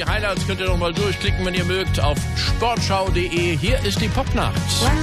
Die Highlights könnt ihr noch mal durchklicken, wenn ihr mögt, auf sportschau.de. Hier ist die Popnacht.